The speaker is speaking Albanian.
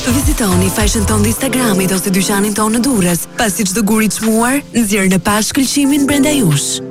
Vizitoni faqen tonë në Instagramit ose dyqanin tonë në Durrës, pasi çdo gur i çmuar nxjerr në pas shkëlqimin brenda jush.